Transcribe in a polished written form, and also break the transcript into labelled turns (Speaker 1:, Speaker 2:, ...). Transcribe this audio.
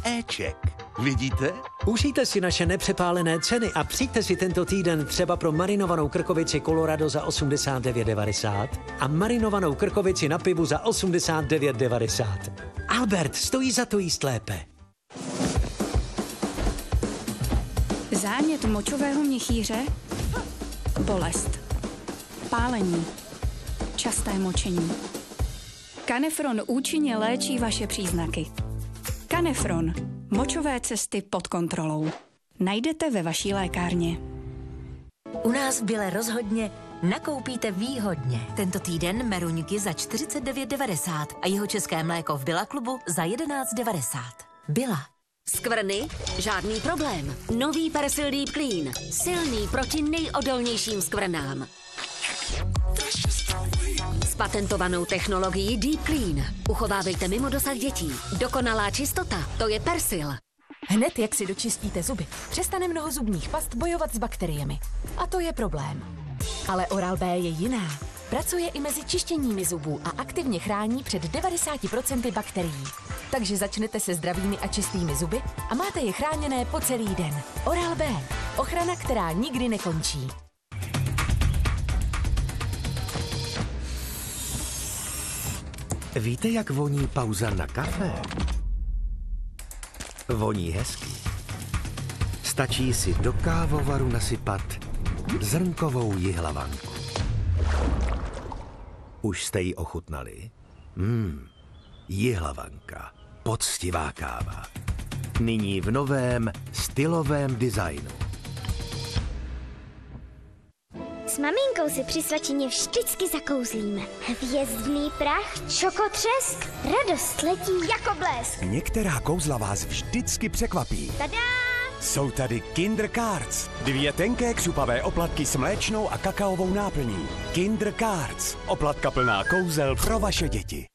Speaker 1: éček. Vidíte?
Speaker 2: Užijte si naše nepřepálené ceny a přijďte si tento týden třeba pro marinovanou krkovici Colorado za 89,90 a marinovanou krkovici na pivu za 89,90. Albert, stojí za to jíst lépe.
Speaker 3: Zánět močového měchýře, bolest, pálení, časté močení. Canefron účinně léčí vaše příznaky. Canefron. Močové cesty pod kontrolou. Najdete ve vaší lékárně.
Speaker 4: U nás v Bile rozhodně nakoupíte výhodně. Tento týden meruňky za 49,90 a jeho české mléko v Billa klubu za 11,90. Billa.
Speaker 5: Skvrny? Žádný problém. Nový Persil Deep Clean. Silný proti nejodolnějším skvrnám. S patentovanou technologií Deep Clean. Uchovávejte mimo dosah dětí. Dokonalá čistota, to je Persil.
Speaker 4: Hned jak si dočistíte zuby, přestane mnoho zubních past bojovat s bakteriemi. A to je problém. Ale Oral-B je jiná. Pracuje i mezi čištěními zubů a aktivně chrání před 90% bakterií. Takže začnete se zdravými a čistými zuby a máte je chráněné po celý den. Oral-B. Ochrana, která nikdy nekončí.
Speaker 6: Víte, jak voní pauza na kafe? Voní hezky. Stačí si do kávovaru nasypat zrnkovou jihlavanku. Už jste ji ochutnali? Jihlavanka. Poctivá káva. Nyní v novém stylovém designu.
Speaker 7: S maminkou si při svačině vždycky zakouzlíme. Hvězdný prach, čokotřesk, radost letí jako blesk.
Speaker 8: Některá kouzla vás vždycky překvapí.
Speaker 7: Tada!
Speaker 8: Jsou tady Kinder Cards. 2 tenké křupavé oplatky s mléčnou a kakaovou náplní. Kinder Cards. Oplatka plná kouzel pro vaše děti.